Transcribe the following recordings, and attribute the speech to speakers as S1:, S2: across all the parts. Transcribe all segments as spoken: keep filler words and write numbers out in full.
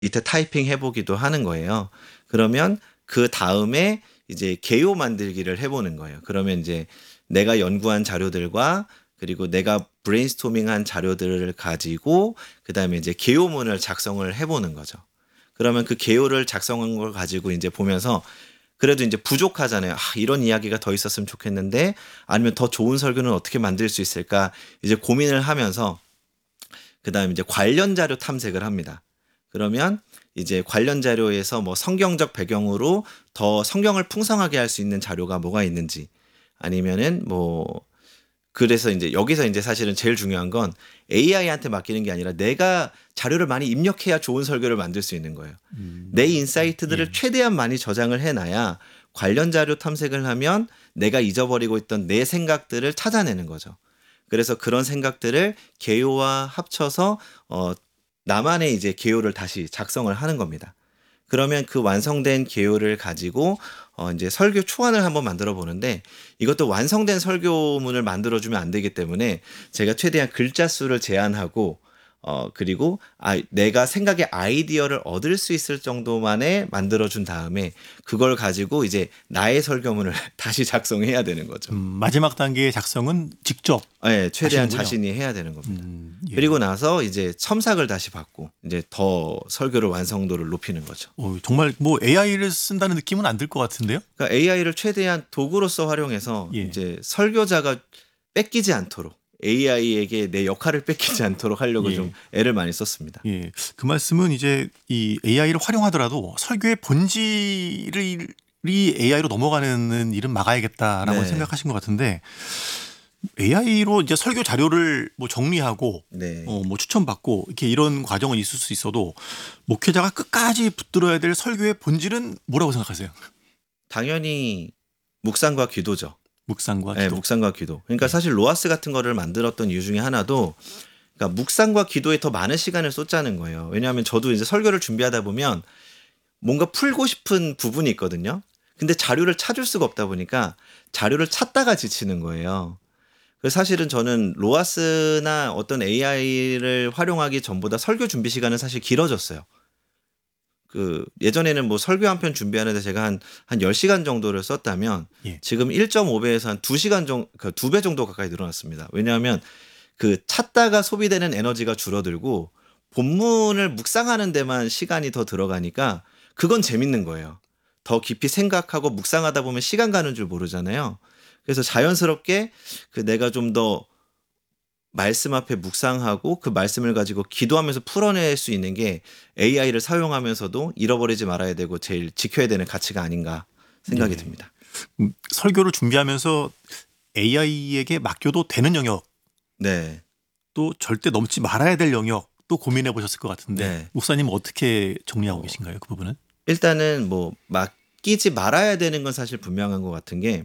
S1: 밑에 타이핑 해보기도 하는 거예요. 그러면 그 다음에 이제 개요 만들기를 해보는 거예요. 그러면 이제 내가 연구한 자료들과 그리고 내가 브레인스토밍한 자료들을 가지고 그다음에 이제 개요문을 작성을 해보는 거죠. 그러면 그 개요를 작성한 걸 가지고 이제 보면서 그래도 이제 부족하잖아요. 아, 이런 이야기가 더 있었으면 좋겠는데 아니면 더 좋은 설교는 어떻게 만들 수 있을까 이제 고민을 하면서 그다음에 이제 관련 자료 탐색을 합니다. 그러면 이제 관련 자료에서 뭐 성경적 배경으로 더 성경을 풍성하게 할 수 있는 자료가 뭐가 있는지 아니면은 뭐 그래서 이제 여기서 이제 사실은 제일 중요한 건 에이아이한테 맡기는 게 아니라 내가 자료를 많이 입력해야 좋은 설교를 만들 수 있는 거예요.
S2: 음,
S1: 내 인사이트들을
S2: 예.
S1: 최대한 많이 저장을 해놔야 관련 자료 탐색을 하면 내가 잊어버리고 있던 내 생각들을 찾아내는 거죠. 그래서 그런 생각들을 개요와 합쳐서 어, 나만의 이제 개요를 다시 작성을 하는 겁니다. 그러면 그 완성된 개요를 가지고 어 이제 설교 초안을 한번 만들어 보는데 이것도 완성된 설교문을 만들어 주면 안 되기 때문에 제가 최대한 글자 수를 제한하고 어 그리고 아 내가 생각의 아이디어를 얻을 수 있을 정도만에 만들어 준 다음에 그걸 가지고 이제 나의 설교문을 다시 작성해야 되는 거죠.
S2: 음, 마지막 단계의 작성은 직접.
S1: 네, 최대한
S2: 하시는군요.
S1: 자신이 해야 되는 겁니다.
S2: 음, 예.
S1: 그리고 나서 이제 첨삭을 다시 받고 이제 더 설교를 완성도를 높이는 거죠.
S2: 어, 정말 뭐 에이아이를 쓴다는 느낌은 안 들 것 같은데요?
S1: 그러니까 에이아이를 최대한 도구로서 활용해서
S2: 예.
S1: 이제 설교자가 뺏기지 않도록 에이아이에게 내 역할을 뺏기지 않도록 하려고
S2: 예.
S1: 좀 애를 많이 썼습니다.
S2: 예, 그 말씀은 이제 이 에이아이를 활용하더라도 설교의 본질이 에이아이로 넘어가는 일은 막아야겠다라고
S1: 네.
S2: 생각하신 것 같은데 에이아이로 이제 설교 자료를 뭐 정리하고
S1: 네.
S2: 어, 뭐 추천받고 이렇게 이런 과정은 있을 수 있어도 목회자가 끝까지 붙들어야 될 설교의 본질은 뭐라고 생각하세요?
S1: 당연히 묵상과 기도죠.
S2: 묵상과
S1: 네,
S2: 기도.
S1: 묵상과 기도. 그러니까
S2: 네.
S1: 사실 로아스 같은 거를 만들었던 이유 중에 하나도 그러니까 묵상과 기도에 더 많은 시간을 쏟자는 거예요. 왜냐하면 저도 이제 설교를 준비하다 보면 뭔가 풀고 싶은 부분이 있거든요. 근데 자료를 찾을 수가 없다 보니까 자료를 찾다가 지치는 거예요. 그래서 사실은 저는 로아스나 어떤 에이아이를 활용하기 전보다 설교 준비 시간은 사실 길어졌어요. 그 예전에는 뭐 설교 한 편 준비하는데 제가 한, 한 열 시간 정도를 썼다면
S2: 예.
S1: 지금 일 점 오 배에서 한 두 시간 정도, 그 두 배 정도 가까이 늘어났습니다. 왜냐하면 그 찾다가 소비되는 에너지가 줄어들고 본문을 묵상하는 데만 시간이 더 들어가니까 그건 재밌는 거예요. 더 깊이 생각하고 묵상하다 보면 시간 가는 줄 모르잖아요. 그래서 자연스럽게 그 내가 좀 더 말씀 앞에 묵상하고 그 말씀을 가지고 기도하면서 풀어낼 수 있는 게 에이아이를 사용하면서도 잃어버리지 말아야 되고 제일 지켜야 되는 가치가 아닌가 생각이
S2: 네.
S1: 듭니다.
S2: 음, 설교를 준비하면서 에이아이에게 맡겨도 되는 영역
S1: 네.
S2: 또 절대 넘지 말아야 될 영역 또 고민해 보셨을 것 같은데
S1: 네.
S2: 목사님 어떻게 정리하고
S1: 어.
S2: 계신가요? 그 부분은?
S1: 일단은 뭐 맡기지 말아야 되는 건 사실 분명한 것 같은 게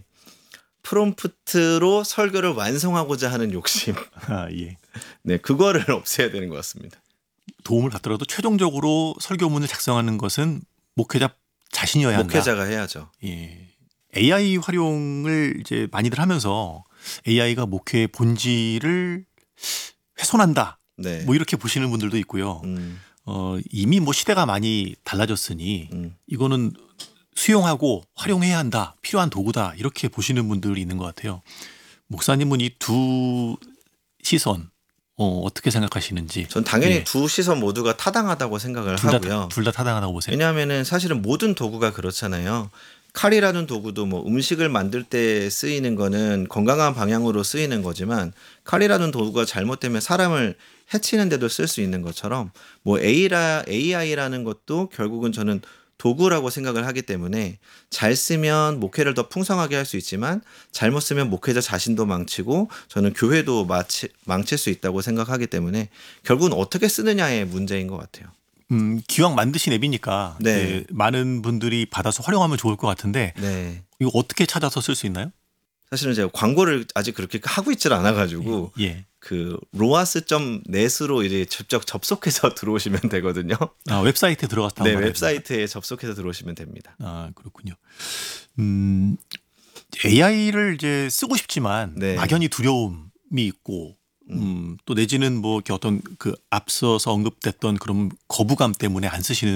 S1: 프롬프트로 설교를 완성하고자 하는 욕심.
S2: 아, 예.
S1: 네, 그거를 없애야 되는 것 같습니다.
S2: 도움을 받더라도 최종적으로 설교문을 작성하는 것은 목회자 자신이어야 한다.
S1: 목회자가 해야죠.
S2: 예. 에이아이 활용을 이제 많이들 하면서 에이아이가 목회의 본질을 훼손한다.
S1: 네.
S2: 뭐 이렇게 보시는 분들도 있고요.
S1: 음,
S2: 어, 이미 뭐 시대가 많이 달라졌으니
S1: 음.
S2: 이거는 수용하고 활용해야 한다. 필요한 도구다. 이렇게 보시는 분들이 있는 것 같아요. 목사님은 이 두 시선 어, 어떻게 생각하시는지.
S1: 전 당연히
S2: 예.
S1: 두 시선 모두가 타당하다고 생각을
S2: 둘 다
S1: 하고요.
S2: 둘 다 타당하다고 보세요.
S1: 왜냐하면은 사실은 모든 도구가 그렇잖아요. 칼이라는 도구도 뭐 음식을 만들 때 쓰이는 거는 건강한 방향으로 쓰이는 거지만 칼이라는 도구가 잘못되면 사람을 해치는 데도 쓸 수 있는 것처럼 뭐 에이라, 에이아이라는 것도 결국은 저는 도구라고 생각을 하기 때문에 잘 쓰면 목회를 더 풍성하게 할 수 있지만 잘못 쓰면 목회자 자신도 망치고 저는 교회도 마치, 망칠 수 있다고 생각하기 때문에 결국은 어떻게 쓰느냐의 문제인 것 같아요.
S2: 음, 기왕 만드신 앱이니까
S1: 네.
S2: 이제 많은 분들이 받아서 활용하면 좋을 것 같은데
S1: 네.
S2: 이거 어떻게 찾아서 쓸 수 있나요?
S1: 사실은 제가 광고를 아직 그렇게 하고 있질 않아가지고
S2: 예.
S1: 그 로아스.넷으로 이제 직접 접속해서 들어오시면 되거든요.
S2: 아, 웨브사이트에 들어가서
S1: 네,
S2: 다운받아야
S1: 웹사이트에 접속해서 들어오시면 됩니다.
S2: 아, 그렇군요. 음, 에이아이를 이제 쓰고 싶지만
S1: 네.
S2: 막연히 두려움이 있고 음, 또 내지는 뭐 이렇게 어떤 그 앞서서 언급됐던 그런 거부감 때문에 안 쓰시는